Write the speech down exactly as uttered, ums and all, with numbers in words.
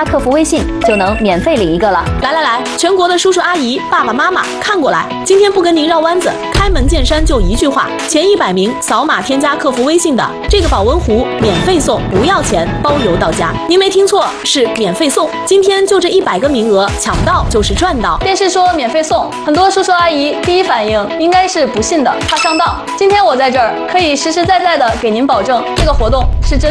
加客服微信就能免费领一个了。 来来来，全国的叔叔阿姨、爸爸妈妈看过来，今天不跟您绕弯子，开门见山就一句话：前一百名扫码添加客服微信的，这个保温壶免费送，不要钱，包邮到家。您没听错，是免费送。今天就这一百个名额，抢到就是赚到。 电视说免费送，很多叔叔阿姨第一反应应该是不信的，怕上当。今天我在这儿可以实实在在的给您保证，这个活动是真。